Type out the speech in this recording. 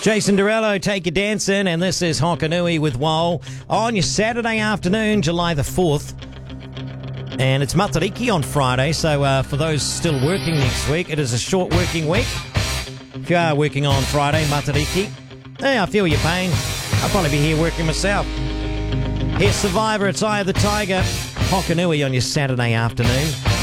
Jason Derulo, Take You Dancing, and this is Hokanui with Wol on your Saturday afternoon, July the 4th. And it's Matariki on Friday, so for those still working next week, it is a short working week. If you are working on Friday, Matariki, hey, I feel your pain. I'll probably be here working myself. Here's Survivor, it's Eye of the Tiger. Hokanui on your Saturday afternoon.